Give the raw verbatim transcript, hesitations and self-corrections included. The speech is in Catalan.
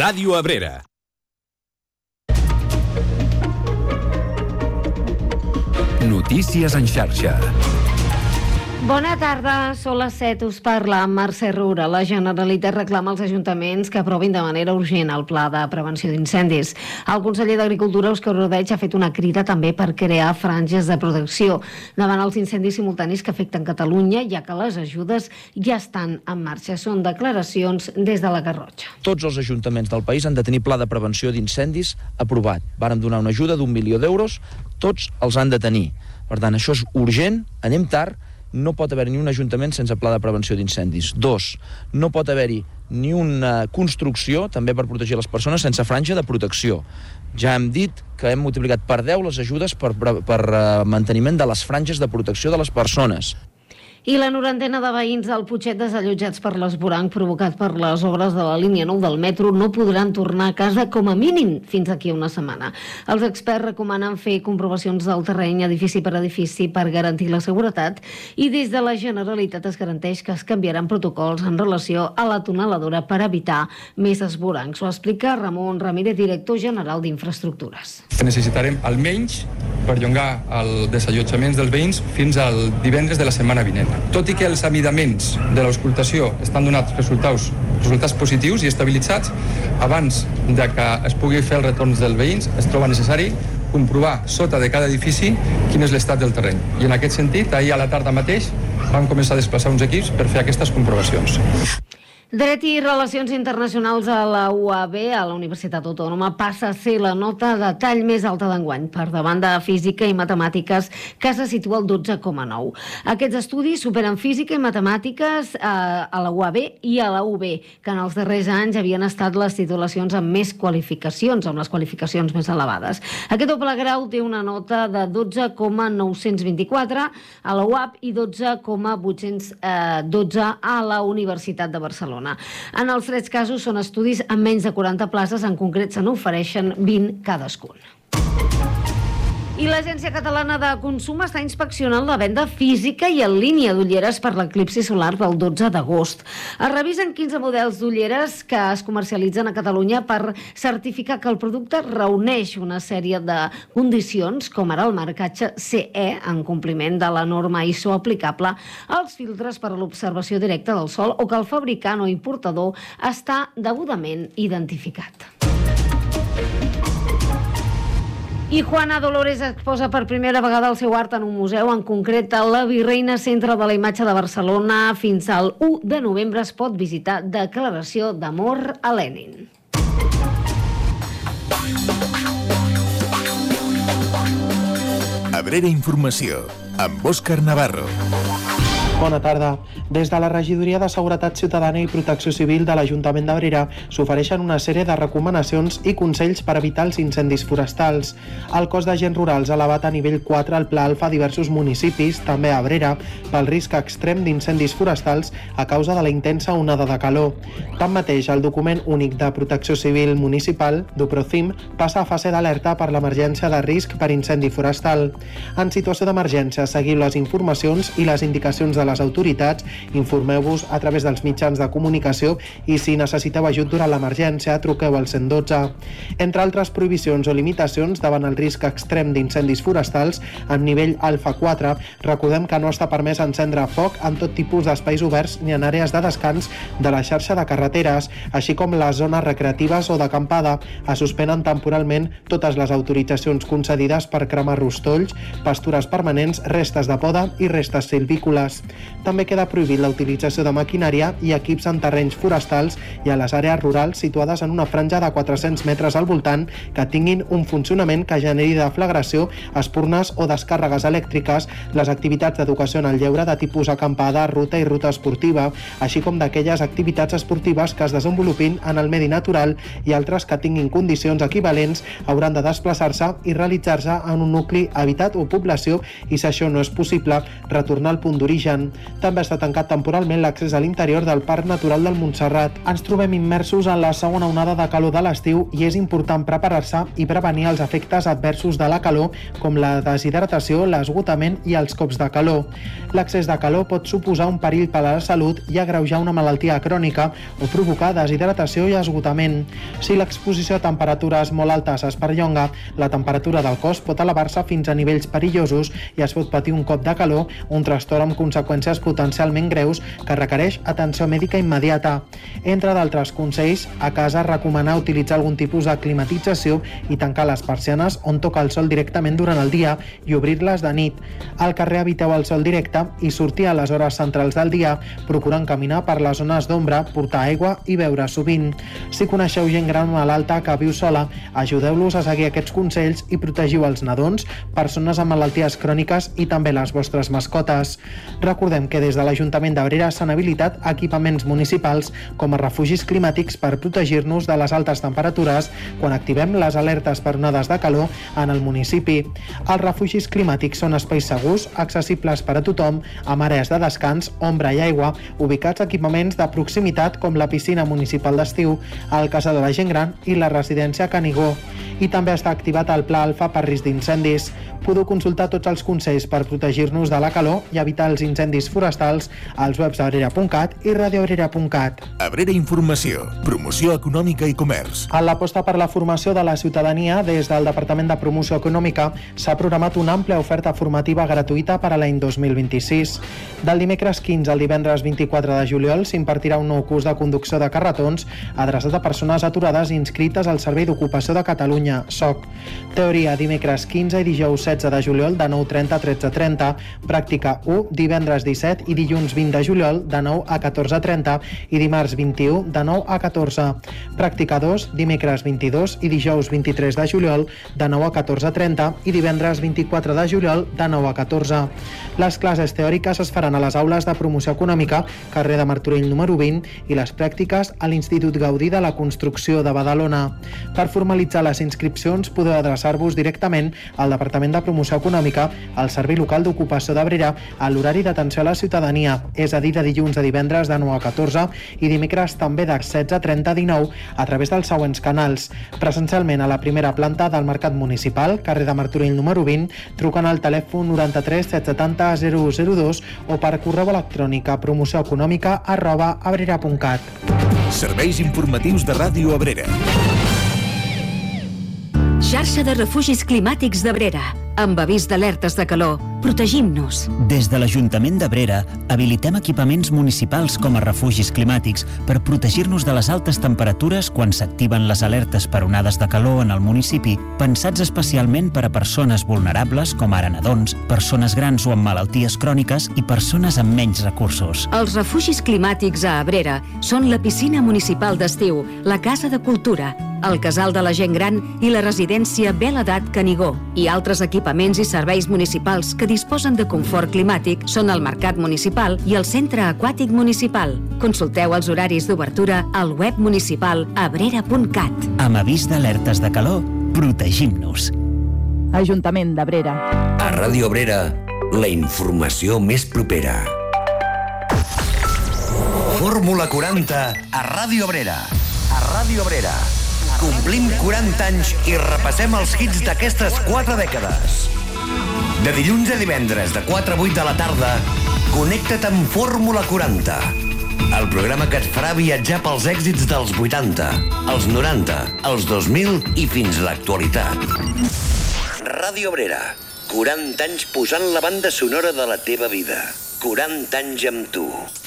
Ràdio Abrera. Notícies en xarxa. Bona tarda, són les set, us parla Mercè Roura. La Generalitat reclama als ajuntaments que aprovin de manera urgent el pla de prevenció d'incendis. El conseller d'Agricultura, Òscar Ordeig, ha fet una crida també per crear franges de protecció davant els incendis simultanis que afecten Catalunya, ja que les ajudes ja estan en marxa. Són declaracions des de la Garrotxa. Tots els ajuntaments del país han de tenir pla de prevenció d'incendis aprovat. Vàrem donar una ajuda d'un milió d'euros, tots els han de tenir. Per tant, això és urgent, anem tard. No pot haver-hi ni un ajuntament sense pla de prevenció d'incendis. Dos, no pot haver-hi ni una construcció, també per protegir les persones, sense franja de protecció. Ja hem dit que hem multiplicat per deu les ajudes per, per, per manteniment de les franges de protecció de les persones. I la norantena de veïns del Putxet desallotjats per l'esvoranc provocat per les obres de la línia nou del metro no podran tornar a casa com a mínim fins aquí a una setmana. Els experts recomanen fer comprovacions del terreny edifici per edifici per garantir la seguretat i des de la Generalitat es garanteix que es canviaran protocols en relació a la tuneladora per evitar més esvorancs. Ho explica Ramon Ramírez, director general d'Infraestructures. Necessitarem almenys perllongar els desallotjaments dels veïns fins al divendres de la setmana vinent. Tot i que els amidaments de l'auscultació estan donats resultats, resultats positius i estabilitzats, abans de que es pugui fer els retorns dels veïns es troba necessari comprovar sota de cada edifici quin és l'estat del terreny. I en aquest sentit, ahir a la tarda mateix vam començar a desplaçar uns equips per fer aquestes comprovacions. Dret i Relacions Internacionals a la U A B, a la Universitat Autònoma, passa a ser la nota de tall més alta d'enguany, per davant de Física i Matemàtiques, que se situa al dotze coma nou. Aquests estudis superen Física i Matemàtiques a, a la U A B i a la U B, que en els darrers anys havien estat les titulacions amb més qualificacions, amb les qualificacions més elevades. Aquest doble grau té una nota de dotze coma nou-cents vint-i-quatre a la U A B i dotze coma vuit-cents dotze a la Universitat de Barcelona. En els tres casos són estudis amb menys de quaranta places, en concret se n'ofereixen vint cadascun. I l'Agència Catalana de Consum està inspeccionant la venda física i en línia d'ulleres per l'eclipsi solar del dotze d'agost. Es revisen quinze models d'ulleres que es comercialitzen a Catalunya per certificar que el producte reuneix una sèrie de condicions, com ara el marcatge C E, en compliment de la norma I S O aplicable als filtres per a l'observació directa del sol, o que el fabricant o importador està degudament identificat. I Juana Dolores exposa per primera vegada el seu art en un museu, en concret a la Virreina Centre de la Imatge de Barcelona. Fins al u de novembre es pot visitar Declaració d'amor a Lenin. Abrera Informació, amb Òscar Navarro. Bona tarda. Des de la Regidoria de Seguretat Ciutadana i Protecció Civil de l'Ajuntament d'Abrera s'ofereixen una sèrie de recomanacions i consells per evitar els incendis forestals. El cos d'agents rurals ha elevat a nivell quatre el Pla Alfa a diversos municipis, també a Abrera, pel risc extrem d'incendis forestals a causa de la intensa onada de calor. Tanmateix, el document únic de protecció civil municipal, DUPROCIM, passa a fase d'alerta per l'emergència de risc per incendi forestal. En situació d'emergència, seguiu les informacions i les indicacions de les autoritats, informeu-vos a través dels mitjans de comunicació i si necessiteu ajut durant l'emergència, truqueu al cent dotze. Entre altres prohibicions o limitacions davant el risc extrem d'incendis forestals, en nivell alfa quatre, recordem que no està permès encendre foc en tot tipus d'espais oberts ni en àrees de descans de la xarxa de carreteres, així com les zones recreatives o d'acampada. Es suspenen temporalment totes les autoritzacions concedides per cremar rostolls, pastures permanents, restes de poda i restes silvícoles. També queda prohibit la utilització de maquinària i equips en terrenys forestals i a les àrees rurals situades en una franja de quatre-cents metres al voltant que tinguin un funcionament que generi deflagració, espurnes o descàrregues elèctriques, les activitats d'educació en el lleure de tipus acampada, ruta i ruta esportiva, així com d'aquelles activitats esportives que es desenvolupin en el medi natural i altres que tinguin condicions equivalents hauran de desplaçar-se i realitzar-se en un nucli habitat o població i, si això no és possible, retornar al punt d'origen. També està tancat temporalment l'accés a l'interior del Parc Natural del Montserrat. Ens trobem immersos en la segona onada de calor de l'estiu i és important preparar-se i prevenir els efectes adversos de la calor, com la deshidratació, l'esgotament i els cops de calor. L'accés de calor pot suposar un perill per a la salut i agreujar una malaltia crònica o provocar deshidratació i esgotament. Si l'exposició a temperatures molt altes es perllonga, la temperatura del cos pot elevar-se fins a nivells perillosos i es pot patir un cop de calor, un trastorn amb conseqüències potencialment greus que requereix atenció mèdica immediata. Entre d'altres consells, a casa recomanar utilitzar algun tipus de climatització i tancar les persianes on toca el sol directament durant el dia i obrir-les de nit. Al carrer eviteu el sol directe i sortir a les hores centrals del dia, procurant caminar per les zones d'ombra, portar aigua i beure sovint. Si coneixeu gent gran malalta que viu sola, ajudeu-los a seguir aquests consells i protegiu els nadons, persones amb malalties cròniques i també les vostres mascotes. Recordem que des de l'Ajuntament d'Abrera s'han habilitat equipaments municipals com a refugis climàtics per protegir-nos de les altes temperatures quan activem les alertes per onades de calor en el municipi. Els refugis climàtics són espais segurs, accessibles per a tothom, amb àrees de descans, ombra i aigua, ubicats a equipaments de proximitat com la piscina municipal d'estiu, el Casal de la Gent Gran i la residència Canigó. I també està activat el Pla Alfa per risc d'incendis. Podeu consultar tots els consells per protegir-nos de la calor i evitar els incendis forestals als webs abrera punt cat i radio abrera punt cat. Abrera Informació, promoció econòmica i comerç. En l'aposta per la formació de la ciutadania, des del Departament de Promoció Econòmica s'ha programat una àmplia oferta formativa gratuïta per a l'any dos mil vint-i-sis. Del dimecres quinze al divendres vint-i-quatre de juliol s'impartirà un nou curs de conducció de carretons adreçat a persones aturades inscrites al Servei d'Ocupació de Catalunya, S O C. Teoria dimecres quinze i dijous setze de juliol de nou trenta a tretze trenta, pràctica u divendres disset i dilluns vint de juliol de nou a catorze trenta i dimarts vint-i-u de nou a catorze. Pràctica dos dimecres vint-i-dos i dijous vint-i-tres de juliol de nou a catorze trenta i divendres vint-i-quatre de juliol de nou a catorze. Les classes teòriques es faran a les aules de promoció econòmica, carrer de Martorell número vint, i les pràctiques a l'Institut Gaudí de la Construcció de Badalona. Per formalitzar les inscripcions podeu adreçar-vos directament al Departament de Promoció Econòmica, al Servei Local d'Ocupació d'Abrera, a l'horari d'atenció a la ciutadania, és a dir, de dilluns a divendres de nou a catorze i dimecres també de setze trenta a dinou a través dels següents canals. Presencialment a la primera planta del Mercat Municipal, carrer de Martorell número vint, trucant al telèfon noranta-tres set setanta zero zero dos o per correu electrònic a promocioeconòmica arroba abrera punt cat. Serveis informatius de Ràdio Abrera. Xarxa de refugis climàtics d'Abrera. Amb avís d'alertes de calor, protegim-nos. Des de l'Ajuntament d'Abrera habilitem equipaments municipals com a refugis climàtics per protegir-nos de les altes temperatures quan s'activen les alertes per onades de calor en el municipi, pensats especialment per a persones vulnerables com ara nadons, persones grans o amb malalties cròniques i persones amb menys recursos. Els refugis climàtics a Abrera són la piscina municipal d'estiu, la Casa de Cultura, el Casal de la Gent Gran i la residència Beladat Canigó. I altres equipaments i serveis municipals que disposen de confort climàtic són el Mercat Municipal i el Centre Aquàtic Municipal. Consulteu els horaris d'obertura al web municipal abrera punt cat. Amb avís d'alertes de calor, protegim-nos. Ajuntament d'Abrera. A Ràdio Abrera, la informació més propera. Fórmula quaranta a Ràdio Abrera. A Ràdio Abrera. Complim quaranta anys i repassem els hits d'aquestes quatre dècades. De dilluns a divendres, de quatre a vuit de la tarda, connecta't amb Fórmula quaranta, el programa que et farà viatjar pels èxits dels vuitanta, els noranta, els dos mil i fins a l'actualitat. Ràdio Abrera, quaranta anys posant la banda sonora de la teva vida. quaranta anys amb tu.